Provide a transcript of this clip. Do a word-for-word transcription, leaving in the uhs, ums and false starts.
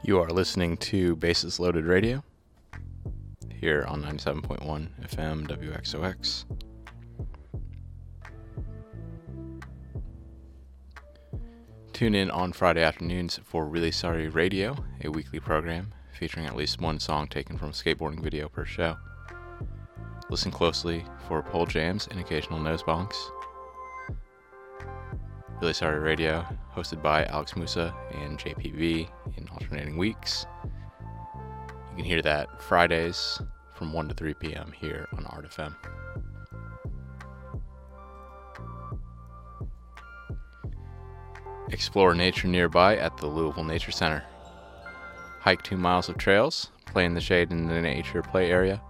You are listening to Bases Loaded Radio here on ninety-seven point one F M W X O X. Tune in on Friday afternoons for Really Sorry Radio, a weekly program featuring at least one song taken from a skateboarding video per show. Listen closely for pole jams and occasional nose bonks. Really Sorry Radio, hosted by Alex Musa and J P V in alternating weeks. You can hear that Fridays from one to three p.m. here on Art F M. Explore nature nearby at the Louisville Nature Center. Hike two miles of trails, play in the shade in the nature play area,